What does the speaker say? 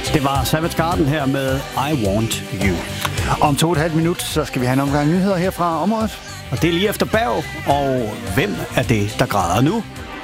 Det var Savage Garden her med I Want You. Om 2,5 minutter, så skal vi have en omgang nyheder her fra området. Og det er lige efter Berg, og hvem er det, der græder nu?